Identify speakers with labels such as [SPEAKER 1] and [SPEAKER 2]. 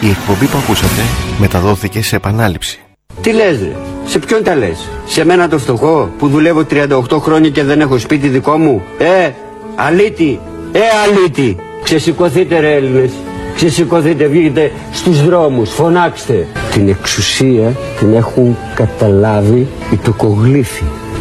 [SPEAKER 1] Η εκπομπή που ακούσατε μεταδόθηκε σε επανάληψη.
[SPEAKER 2] Τι λες ρε, σε ποιον τα λες? Σε μένα το φτωχό που δουλεύω 38 χρόνια και δεν έχω σπίτι δικό μου? Αλήτη, αλήτη. Ξεσηκωθείτε ρε Έλληνες, ξεσηκωθείτε, βγείτε στους δρόμους, φωνάξτε. Την εξουσία την έχουν καταλάβει οι τοκογλύφοι.